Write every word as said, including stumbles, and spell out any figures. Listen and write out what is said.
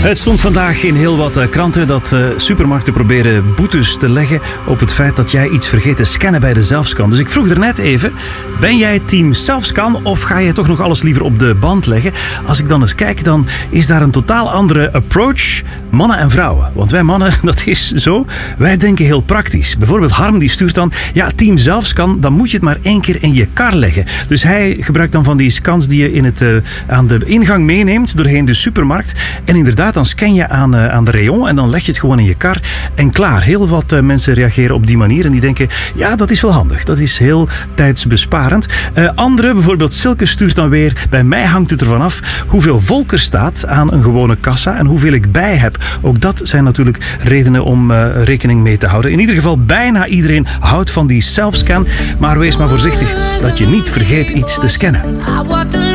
Het stond vandaag in heel wat uh, kranten dat uh, supermarkten proberen boetes te leggen op het feit dat jij iets vergeet te scannen bij de zelfscan. Dus ik vroeg er net even, ben jij team zelfscan of ga je toch nog alles liever op de band leggen? Als ik dan eens kijk, dan is daar een totaal andere approach, mannen en vrouwen. Want wij mannen, dat is zo, wij denken heel praktisch. Bijvoorbeeld Harm die stuurt dan, ja, team zelfscan, dan moet je het maar één keer in je kar leggen. Dus hij gebruikt dan van die scans die je in het, uh, aan de ingang meeneemt doorheen de supermarkt. En inderdaad, dan scan je aan, uh, aan de rayon en dan leg je het gewoon in je kar. En klaar, heel wat uh, mensen reageren op die manier en die denken, ja, dat is wel handig. Dat is heel tijdsbesparend. Uh, Anderen, bijvoorbeeld Silke, stuurt dan weer, bij mij hangt het ervan af hoeveel volk er staat aan een gewone kassa en hoeveel ik bij heb. Ook dat zijn natuurlijk redenen om uh, rekening mee te houden. In ieder geval, bijna iedereen houdt van die self-scan. Maar wees maar voorzichtig dat je niet vergeet iets te scannen.